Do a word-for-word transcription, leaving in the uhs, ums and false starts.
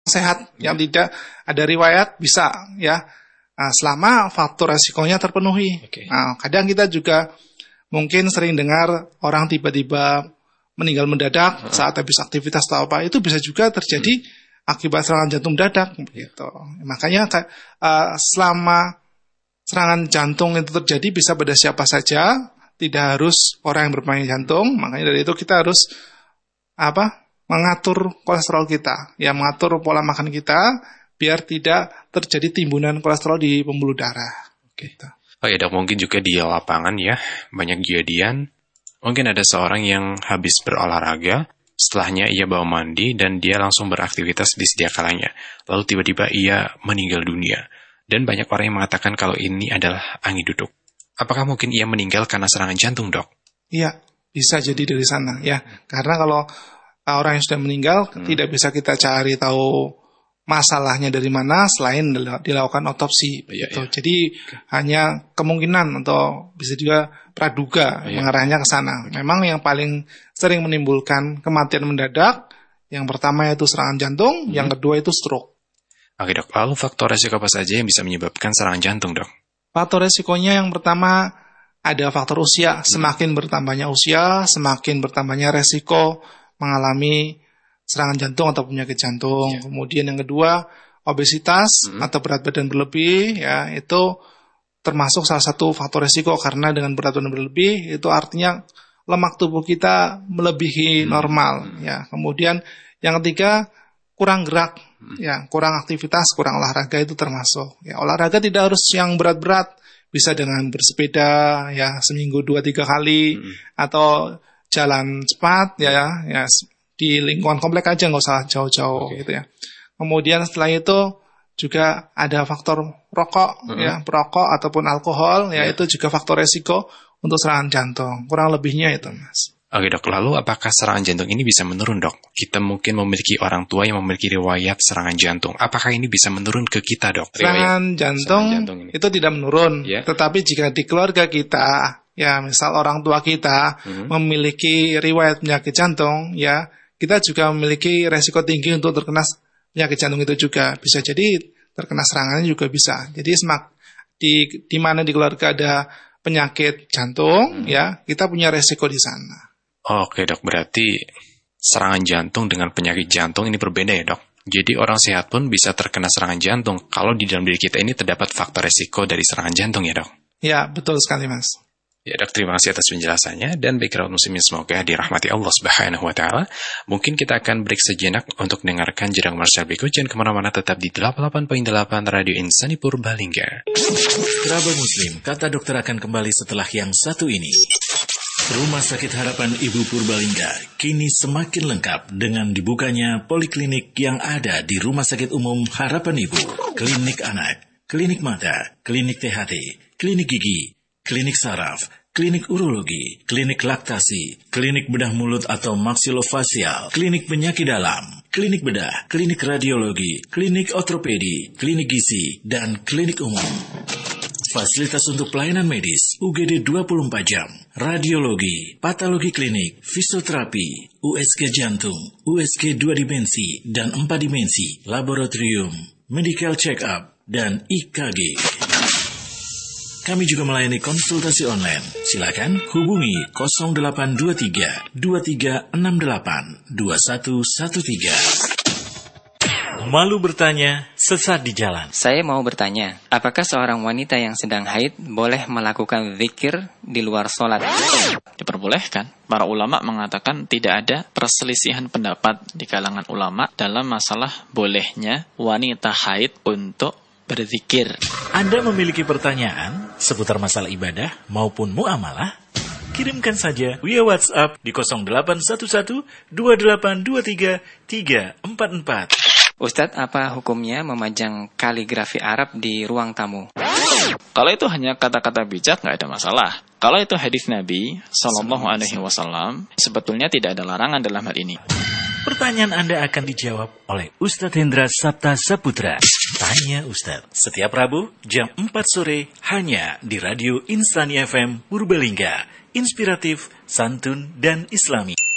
sehat, yang tidak ada riwayat bisa ya. Nah, selama faktor resikonya terpenuhi. Okay. Nah, kadang kita juga mungkin sering dengar orang tiba-tiba meninggal mendadak uh-huh. saat habis aktivitas atau apa, itu bisa juga terjadi hmm. akibat serangan jantung mendadak gitu. Makanya uh, selama serangan jantung itu terjadi bisa pada siapa saja, tidak harus orang yang berpenyakit jantung. Makanya dari itu kita harus apa? mengatur kolesterol kita, ya mengatur pola makan kita biar tidak terjadi timbunan kolesterol di pembuluh darah. Gitu. Oh ya dok, mungkin juga di lapangan ya banyak kejadian. Mungkin ada seorang yang habis berolahraga, setelahnya ia bawa mandi dan dia langsung beraktivitas di sedia kalanya. Lalu tiba-tiba ia meninggal dunia. Dan banyak orang yang mengatakan kalau ini adalah angin duduk. Apakah mungkin ia meninggal karena serangan jantung, dok? Iya, bisa jadi dari sana ya. Karena kalau orang yang sudah meninggal hmm. tidak bisa kita cari tahu masalahnya dari mana selain dilakukan otopsi. Oh, iya, gitu. iya. Jadi okay. hanya kemungkinan atau bisa juga praduga oh, iya. mengarahnya ke sana. Okay. Memang yang paling sering menimbulkan kematian mendadak, yang pertama itu serangan jantung, hmm. yang kedua itu stroke. Oke dok, lalu faktor resiko apa saja yang bisa menyebabkan serangan jantung, dok? Faktor resikonya yang pertama ada faktor usia. Semakin bertambahnya usia, semakin bertambahnya resiko mengalami serangan jantung atau penyakit jantung. Yeah. Kemudian yang kedua, obesitas mm-hmm. atau berat badan berlebih, ya itu termasuk salah satu faktor resiko karena dengan berat badan berlebih itu artinya lemak tubuh kita melebihi mm-hmm. normal. Ya, kemudian yang ketiga kurang gerak, mm-hmm. ya kurang aktivitas, kurang olahraga itu termasuk. Ya olahraga tidak harus yang berat-berat, bisa dengan bersepeda, ya seminggu dua tiga kali mm-hmm. atau jalan cepat, ya ya. di lingkungan komplek aja, nggak usah jauh-jauh okay. gitu ya. Kemudian setelah itu juga ada faktor rokok, mm-hmm. ya perokok ataupun alkohol, ya yeah. itu juga faktor resiko untuk serangan jantung. Kurang lebihnya itu, Mas. Oke dok, lalu apakah serangan jantung ini bisa menurun, dok? Kita mungkin memiliki orang tua yang memiliki riwayat serangan jantung. Apakah ini bisa menurun ke kita, dok? Serangan jantung, serangan jantung itu tidak menurun, yeah. tetapi jika di keluarga kita, ya misal orang tua kita mm-hmm. memiliki riwayat penyakit jantung, ya kita juga memiliki resiko tinggi untuk terkena penyakit jantung itu juga. Bisa jadi terkena serangannya juga bisa. Jadi semak di di mana di keluarga ada penyakit jantung, hmm. ya kita punya resiko di sana. Oke dok, berarti serangan jantung dengan penyakit jantung ini berbeda ya dok? Jadi orang sehat pun bisa terkena serangan jantung kalau di dalam diri kita ini terdapat faktor resiko dari serangan jantung ya dok? Ya betul sekali mas. Ya dok, terima kasih atas penjelasannya dan background muslimin semoga dirahmati Allah Subhanahu wa taala. Mungkin kita akan break sejenak untuk dengarkan jedang komersial berikut, jangan kemana-mana, tetap di delapan puluh delapan koma delapan Radio Insani Purbalingga. Kerabat Muslim, kata dokter akan kembali setelah yang satu ini. Rumah Sakit Harapan Ibu Purbalingga kini semakin lengkap dengan dibukanya poliklinik yang ada di Rumah Sakit Umum Harapan Ibu, klinik anak, klinik mata, klinik T H T, klinik gigi, klinik saraf, klinik urologi, klinik laktasi, klinik bedah mulut atau maksilofasial, klinik penyakit dalam, klinik bedah, klinik radiologi, klinik ortopedi, klinik gizi, dan klinik umum. Fasilitas untuk pelayanan medis, U G D dua puluh empat jam, radiologi, patologi klinik, fisioterapi, U S G jantung, U S G dua dimensi dan empat dimensi, laboratorium, medical check-up, dan I K G. Kami juga melayani konsultasi online. Silakan hubungi nol delapan dua tiga dua tiga enam delapan dua satu satu tiga. Malu bertanya, sesat di jalan. Saya mau bertanya, apakah seorang wanita yang sedang haid boleh melakukan zikir di luar sholat? Diperbolehkan. Para ulama mengatakan tidak ada perselisihan pendapat di kalangan ulama dalam masalah bolehnya wanita haid untuk berzikir. Anda memiliki pertanyaan seputar masalah ibadah maupun muamalah? Kirimkan saja via WhatsApp di nol delapan satu satu dua delapan dua tiga tiga empat empat. Ustadz, apa hukumnya memajang kaligrafi Arab di ruang tamu? Kalau itu hanya kata-kata bijak, nggak ada masalah. Kalau itu hadis Nabi Sallallahu Alaihi Wasallam, sebetulnya tidak ada larangan dalam hal ini. Pertanyaan Anda akan dijawab oleh Ustadz Hendra Sabta Saputra. Tanya Ustadz, setiap Rabu jam empat sore hanya di Radio Insani F M Purbalingga. Inspiratif, santun, dan islami.